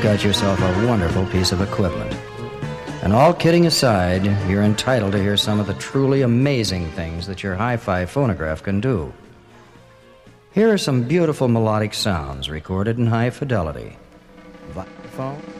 got yourself a wonderful piece of equipment. And all kidding aside, you're entitled to hear some of the truly amazing things that your hi-fi phonograph can do. Here are some beautiful melodic sounds recorded in high fidelity. Vibraphone.